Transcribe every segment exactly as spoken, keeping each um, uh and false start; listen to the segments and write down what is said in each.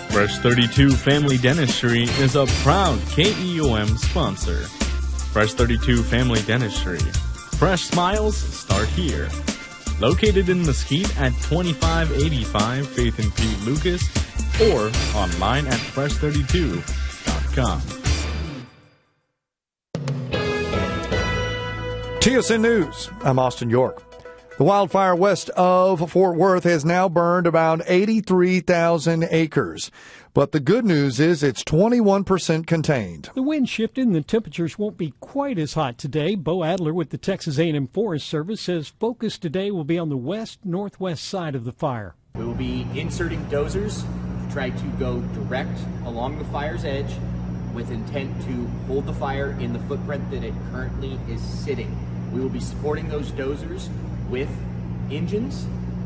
Fresh thirty-two Family Dentistry is a proud K E O M sponsor. Fresh thirty-two Family Dentistry. Fresh smiles start here. Located in Mesquite at twenty-five eighty-five Faith and Pete Lucas or online at fresh thirty-two dot com. T S N News. I'm Austin York. The wildfire west of Fort Worth has now burned about eighty-three thousand acres. But the good news is it's twenty-one percent contained. The wind shifted and the temperatures won't be quite as hot today. Bo Adler with the Texas A and M Forest Service says focus today will be on the west-northwest side of the fire. We will be inserting dozers to try to go direct along the fire's edge with intent to hold the fire in the footprint that it currently is sitting. We will be supporting those dozers with engines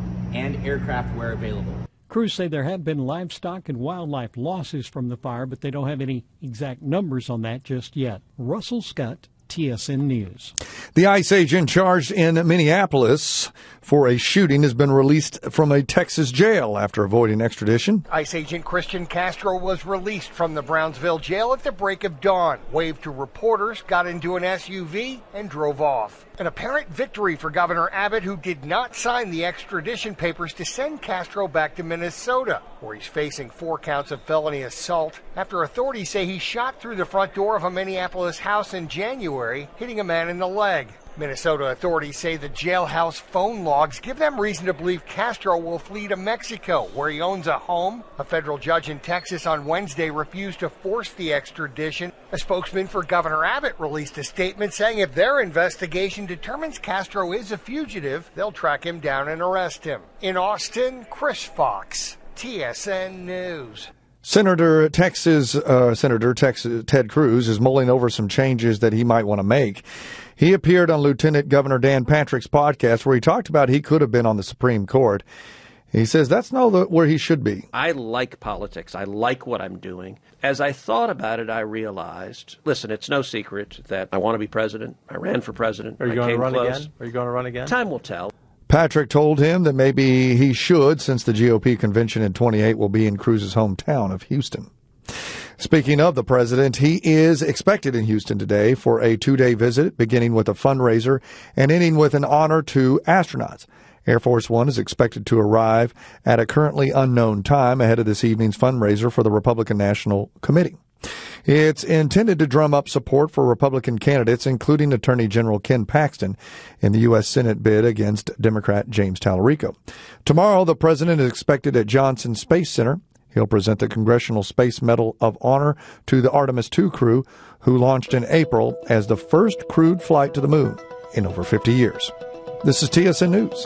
and aircraft where available. Crews say there have been livestock and wildlife losses from the fire, but they don't have any exact numbers on that just yet. Russell Scott, T S N News. The ICE agent charged in Minneapolis for a shooting has been released from a Texas jail after avoiding extradition. ICE agent Christian Castro was released from the Brownsville jail at the break of dawn, waved to reporters, got into an S U V, and drove off. An apparent victory for Governor Abbott, who did not sign the extradition papers to send Castro back to Minnesota, where he's facing four counts of felony assault after authorities say he shot through the front door of a Minneapolis house in January, hitting a man in the leg. Minnesota authorities say the jailhouse phone logs give them reason to believe Castro will flee to Mexico, where he owns a home. A federal judge in Texas on Wednesday refused to force the extradition. A spokesman for Governor Abbott released a statement saying if their investigation determines Castro is a fugitive, they'll track him down and arrest him. In Austin, Chris Fox, T S N News. Senator Texas uh, Senator Texas Ted Cruz is mulling over some changes that he might want to make. He appeared on Lieutenant Governor Dan Patrick's podcast where he talked about he could have been on the Supreme Court. He says that's not the, where he should be. I like politics. I like what I'm doing. As I thought about it, I realized, listen, it's no secret that I want to be president. I ran for president. Are you I going to came run close. again? Are you going to run again? Time will tell. Patrick told him that maybe he should, since the G O P convention in twenty-eight will be in Cruz's hometown of Houston. Speaking of the president, he is expected in Houston today for a two-day visit, beginning with a fundraiser and ending with an honor to astronauts. Air Force One is expected to arrive at a currently unknown time ahead of this evening's fundraiser for the Republican National Committee. It's intended to drum up support for Republican candidates, including Attorney General Ken Paxton, in the U S Senate bid against Democrat James Tallarico. Tomorrow, the president is expected at Johnson Space Center. He'll present the Congressional Space Medal of Honor to the Artemis two crew, who launched in April as the first crewed flight to the moon in over fifty years. This is T S N News.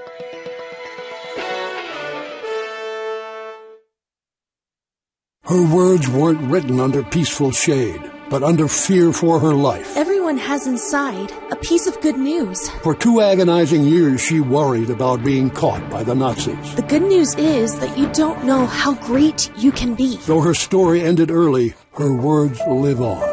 Her words weren't written under peaceful shade, but under fear for her life. Everyone has inside a piece of good news. For two agonizing years, she worried about being caught by the Nazis. The good news is that you don't know how great you can be. Though her story ended early, her words live on.